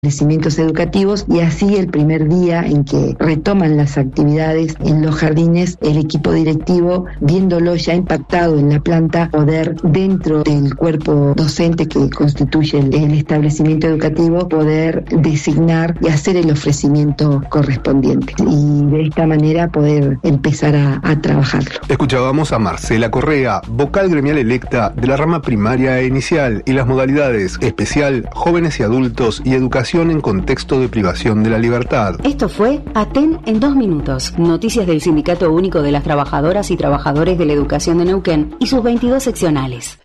establecimientos educativos, y así el primer día en que retoman las actividades en los jardines, el equipo directivo, viéndolo ya impactado en la planta, poder dentro del cuerpo docente que constituye el establecimiento educativo, poder designar y hacer el ofrecimiento correspondiente y de esta manera poder empezar a trabajarlo. Escuchábamos a Marcela Correa, vocal gremial electa de la rama primaria e inicial y las modalidades especial, jóvenes y adultos y educación en contexto de privación de la libertad. Esto fue ATEN en 2 minutos. Noticias del Sindicato Único de las Trabajadoras y Trabajadores de la Educación de Neuquén y sus 22 seccionales.